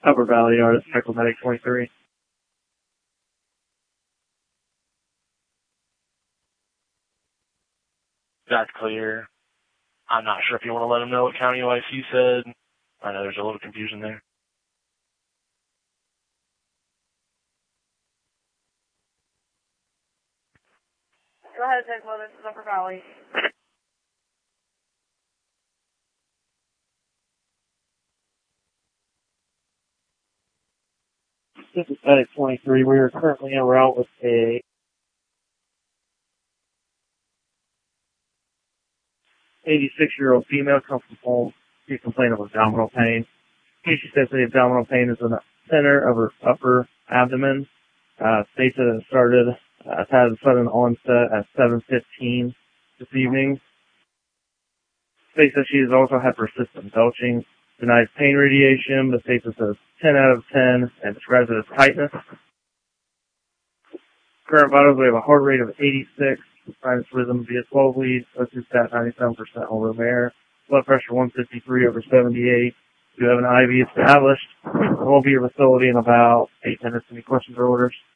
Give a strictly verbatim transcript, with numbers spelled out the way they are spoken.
Upper Valley Yard at Medical Medic twenty-three. That's clear. I'm not sure if you want to let them know what County O I C said. I know there's a little confusion there. Go ahead, Techlo. This is Upper Valley. This is Medic twenty-three. We are currently en route with a eighty-six-year-old female come from home. She complained of abdominal pain. She says the abdominal pain is in the center of her upper abdomen. Uh, states that it started, uh, it's had a sudden onset at seven fifteen this evening. States that she has also had persistent belching. Denies pain radiation, but states it says ten out of ten and describes it as tightness. Current vitals, we have a heart rate of eighty-six, sinus rhythm via twelve leads, O two stat ninety-seven percent on room air, blood pressure one fifty-three over seventy-eight. We have an I V established. We'll be at your facility in about eight minutes. Any questions or orders?